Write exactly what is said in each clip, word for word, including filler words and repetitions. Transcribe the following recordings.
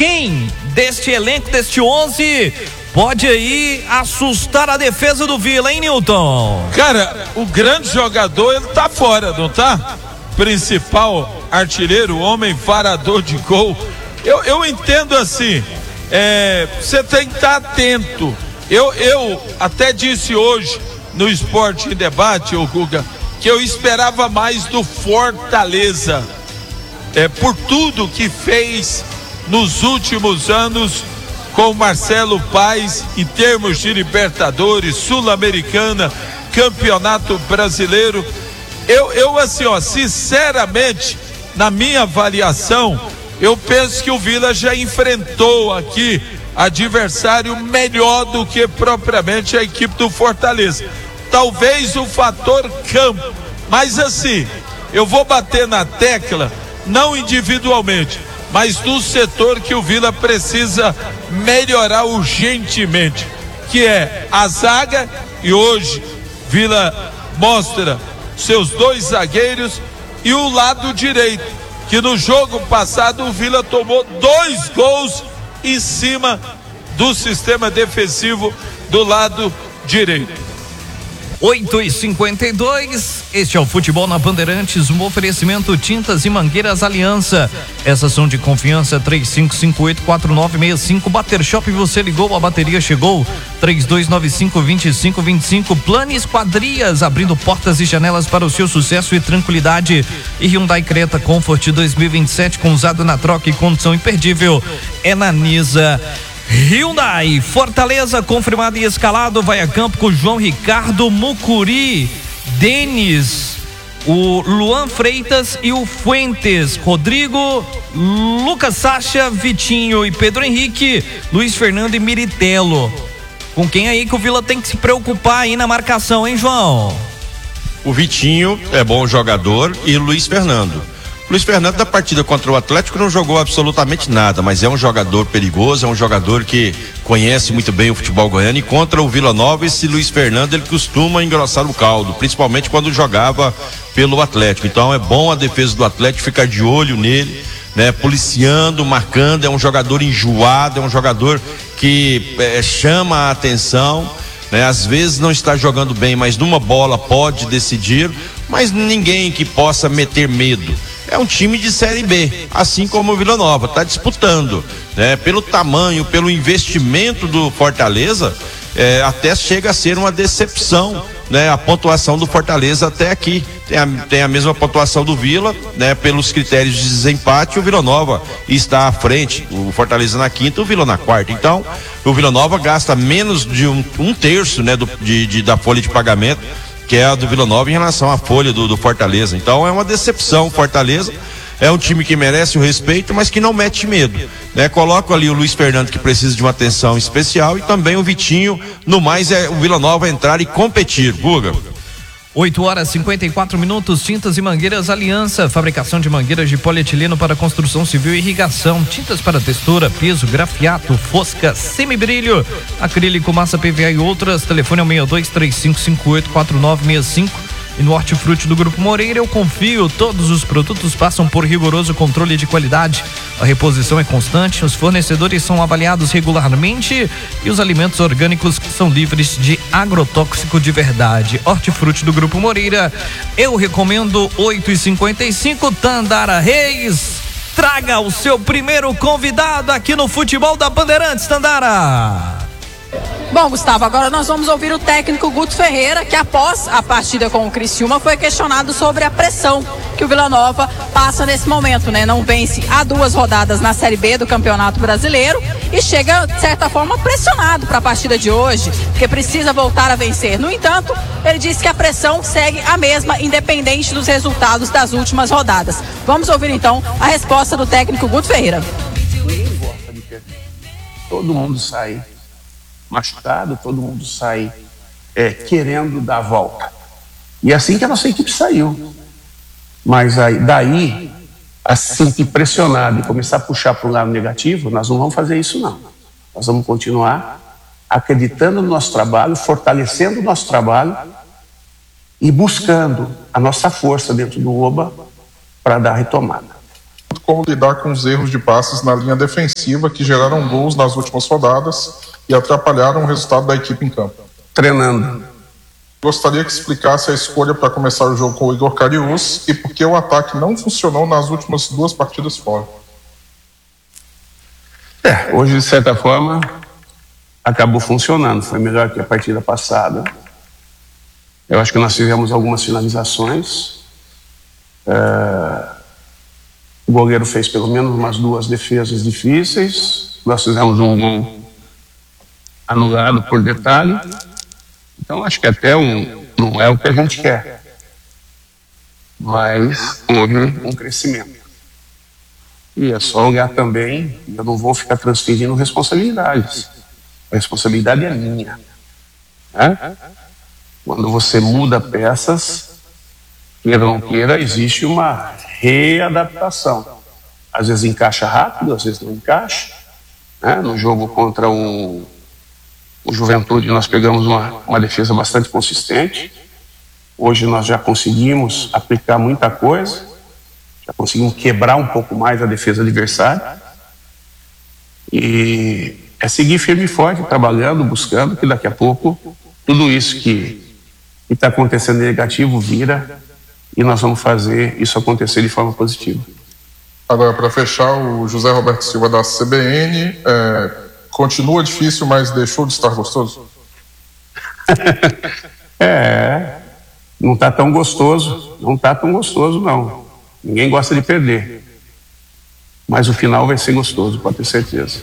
Quem deste elenco, deste onze, pode aí assustar a defesa do Vila, hein, Nilton? Cara, o grande jogador, ele tá fora, não tá? Principal artilheiro, homem varador de gol. Eu, eu entendo assim, é, você tem que estar atento. Eu, eu até disse hoje no Esporte em Debate, ô Guga, que eu esperava mais do Fortaleza, é, por tudo que fez nos últimos anos com o Marcelo Paes, em termos de Libertadores, Sul-Americana, Campeonato Brasileiro. Eu, eu assim, ó, sinceramente, na minha avaliação, eu penso que o Vila já enfrentou aqui adversário melhor do que propriamente a equipe do Fortaleza. Talvez o fator campo, mas assim, eu vou bater na tecla, não individualmente, mas do setor que o Vila precisa melhorar urgentemente, que é a zaga, e hoje Vila mostra seus dois zagueiros, e o lado direito, que no jogo passado o Vila tomou dois gols em cima do sistema defensivo do lado direito. oito e cinquenta e dois, este é o Futebol na Bandeirantes, um oferecimento Tintas e Mangueiras Aliança. Essas são de confiança. Três cinco cinco oito quatro nove seis cinco. Bater Shop, você ligou, a bateria chegou. Três dois nove cinco dois cinco dois cinco. Plane Esquadrias, abrindo portas e janelas para o seu sucesso e tranquilidade. E Hyundai Creta Comfort dois mil e vinte e sete, com usado na troca e condição imperdível, é na Nisa Hyundai. Fortaleza confirmado e escalado, vai a campo com João Ricardo, Mucuri, Denis, o Luan Freitas e o Fuentes, Rodrigo, Lucas Sacha, Vitinho e Pedro Henrique, Luiz Fernando e Miritello. Com quem aí que o Vila tem que se preocupar aí na marcação, hein, João? O Vitinho é bom jogador e Luiz Fernando. Luiz Fernando, da partida contra o Atlético, não jogou absolutamente nada, mas é um jogador perigoso, é um jogador que conhece muito bem o futebol goiano, e contra o Vila Nova, esse Luiz Fernando, ele costuma engrossar o caldo, principalmente quando jogava pelo Atlético. Então é bom a defesa do Atlético ficar de olho nele, né, policiando, marcando. É um jogador enjoado, é um jogador que é, chama a atenção, né, às vezes não está jogando bem, mas numa bola pode decidir, mas ninguém que possa meter medo. É um time de Série B, assim como o Vila Nova, está disputando, né? Pelo tamanho, pelo investimento do Fortaleza, é, até chega a ser uma decepção, né? A pontuação do Fortaleza até aqui tem a, tem a mesma pontuação do Vila, né? Pelos critérios de desempate, o Vila Nova está à frente, o Fortaleza na quinta, o Vila na quarta. Então, o Vila Nova gasta menos de um, um terço, né? Do, de, de, da folha de pagamento, que é a do Vila Nova, em relação à folha do, do Fortaleza. Então é uma decepção. Fortaleza é um time que merece o respeito, mas que não mete medo, né? Coloco ali o Luiz Fernando, que precisa de uma atenção especial, e também o Vitinho. No mais, é o Vila Nova entrar e competir. Guga. oito horas e cinquenta e quatro minutos. Tintas e Mangueiras Aliança, fabricação de mangueiras de polietileno para construção civil e irrigação, tintas para textura, piso, grafiato, fosca, semibrilho, acrílico, massa P V A e outras. Telefone é o seis dois três cinco cinco oito quatro nove seis cinco. E no Hortifruti do Grupo Moreira eu confio, todos os produtos passam por rigoroso controle de qualidade, a reposição é constante, os fornecedores são avaliados regularmente e os alimentos orgânicos são livres de agrotóxico de verdade. Hortifruti do Grupo Moreira, eu recomendo. Oito e cinquenta e cinco. Tandara Reis, traga o seu primeiro convidado aqui no Futebol da Bandeirantes, Tandara. Bom, Gustavo, agora nós vamos ouvir o técnico Guto Ferreira, que após a partida com o Criciúma foi questionado sobre a pressão que o Vila Nova passa nesse momento, né? Não vence há duas rodadas na Série B do Campeonato Brasileiro e chega, de certa forma, pressionado para a partida de hoje, porque precisa voltar a vencer. No entanto, ele disse que a pressão segue a mesma, independente dos resultados das últimas rodadas. Vamos ouvir então a resposta do técnico Guto Ferreira. Ninguém gosta de perder. Todo mundo sai machucado, todo mundo sai é, querendo dar a volta. E é assim que a nossa equipe saiu. Mas aí, daí, assim que pressionado e começar a puxar para o lado negativo, nós não vamos fazer isso, não. Nós vamos continuar acreditando no nosso trabalho, fortalecendo o nosso trabalho e buscando a nossa força dentro do Oba para dar a retomada. como lidar com os erros de passes na linha defensiva que geraram gols nas últimas rodadas e atrapalharam o resultado da equipe em campo. Treinando. Gostaria que explicasse a escolha para começar o jogo com o Igor Cariús e por que o ataque não funcionou nas últimas duas partidas fora. É, hoje, de certa forma, acabou funcionando. Foi melhor que a partida passada. Eu acho que nós tivemos algumas finalizações. É, o goleiro fez pelo menos umas duas defesas difíceis. Nós fizemos um gol anulado por detalhe. Então acho que até um, não é o que a gente quer. Mas houve um crescimento. E é só olhar também, eu não vou ficar transferindo responsabilidades. A responsabilidade é minha. Né? Quando você muda peças, queira ou não queira, existe uma readaptação. Às vezes encaixa rápido, às vezes não encaixa. Né? No jogo contra o, o Juventude, nós pegamos uma, uma defesa bastante consistente. Hoje nós já conseguimos aplicar muita coisa, já conseguimos quebrar um pouco mais a defesa adversária. E é seguir firme e forte, trabalhando, buscando, que daqui a pouco tudo isso que está acontecendo negativo vira e nós vamos fazer isso acontecer de forma positiva. Agora, para fechar, o José Roberto Silva da C B N, é, continua difícil, mas deixou de estar gostoso? É, não está tão gostoso, não está tão gostoso não. Ninguém gosta de perder, mas o final vai ser gostoso, pode ter certeza.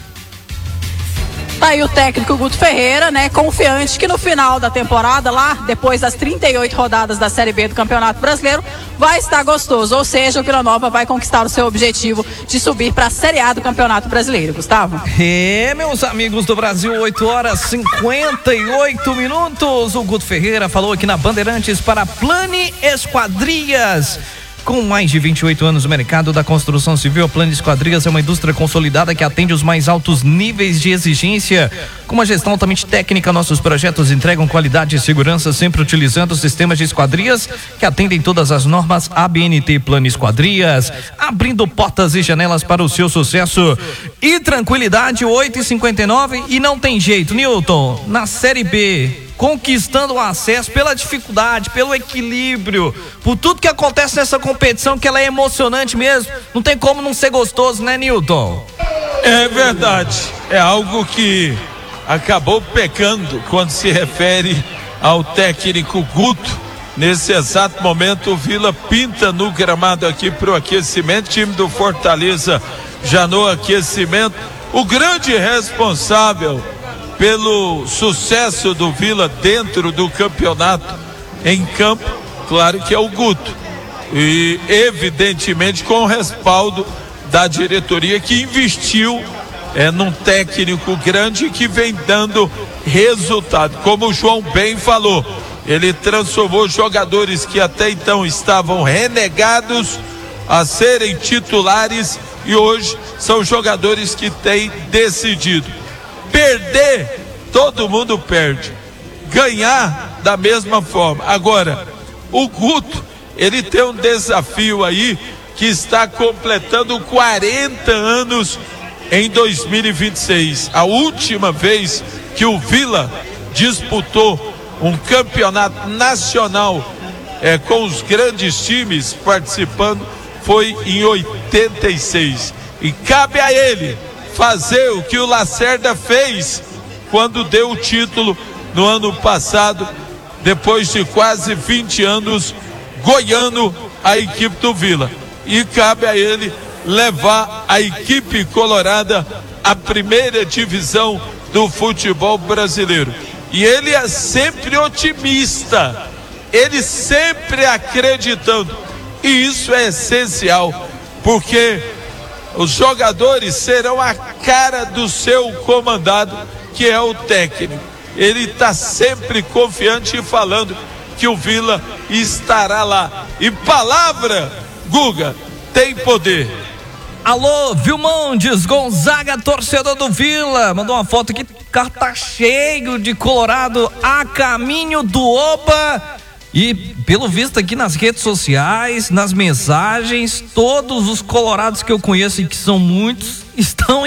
Tá aí o técnico Guto Ferreira, né, confiante que no final da temporada, lá, depois das trinta e oito rodadas da Série B do Campeonato Brasileiro, vai estar gostoso, ou seja, o Vila Nova vai conquistar o seu objetivo de subir para a Série A do Campeonato Brasileiro. Gustavo? É, meus amigos do Brasil, oito horas e cinquenta e oito minutos. O Guto Ferreira falou aqui na Bandeirantes para Plani Esquadrias. Com mais de vinte e oito anos no mercado da construção civil, a Plani Esquadrias é uma indústria consolidada que atende os mais altos níveis de exigência. Com uma gestão altamente técnica, nossos projetos entregam qualidade e segurança, sempre utilizando sistemas de esquadrias que atendem todas as normas A B N T. Plani Esquadrias, abrindo portas e janelas para o seu sucesso e tranquilidade. Oito e cinquenta e nove e não tem jeito, Newton, na Série B, conquistando o acesso pela dificuldade, pelo equilíbrio, por tudo que acontece nessa competição, que ela é emocionante mesmo. Não tem como não ser gostoso, né, Newton? É verdade, é algo que acabou pecando quando se refere ao técnico Guto. Nesse exato momento o Vila pinta no gramado aqui para o aquecimento, time do Fortaleza já no aquecimento. O grande responsável pelo sucesso do Vila dentro do campeonato em campo, claro que é o Guto, e evidentemente com o respaldo da diretoria que investiu é, num técnico grande que vem dando resultado. Como o João bem falou, ele transformou jogadores que até então estavam renegados a serem titulares e hoje são jogadores que têm decidido. Perder, todo mundo perde. Ganhar, da mesma forma. Agora, o Guto, ele tem um desafio aí que está completando quarenta anos em dois mil e vinte e seis. A última vez que o Vila disputou um campeonato nacional é, com os grandes times participando foi em oitenta e seis. E cabe a ele fazer o que o Lacerda fez quando deu o título no ano passado, depois de quase vinte anos goiando a equipe do Vila. E cabe a ele levar a equipe colorada à primeira divisão do futebol brasileiro. E ele é sempre otimista, ele sempre acreditando. E isso é essencial, porque os jogadores serão a cara do seu comandado, que é o técnico. Ele está sempre confiante e falando que o Vila estará lá. E palavra, Guga, tem poder. Alô, Vilmondes, Gonzaga, torcedor do Vila, mandou uma foto aqui, o carro tá cheio de colorado a caminho do Oba. E pelo visto aqui nas redes sociais, nas mensagens, todos os colorados que eu conheço e que são muitos estão